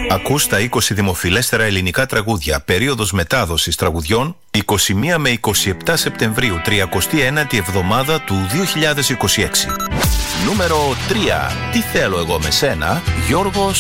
Ακούς τα 20 δημοφιλέστερα ελληνικά τραγούδια. Περίοδος μετάδοσης τραγουδιών 21 με 27 Σεπτεμβρίου, 39η εβδομάδα του 2026. Νούμερο 3. Τι θέλω εγώ με σένα, Γιώργος